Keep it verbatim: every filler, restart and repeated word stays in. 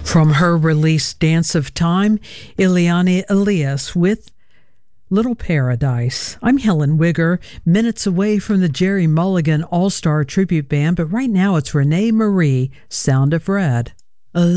From her release Dance of Time, Ileana Elias with Little Paradise. I'm Helen Wigger, minutes away from the Jerry Mulligan All-Star Tribute Band, but right now it's Renee Marie, Sound of Red.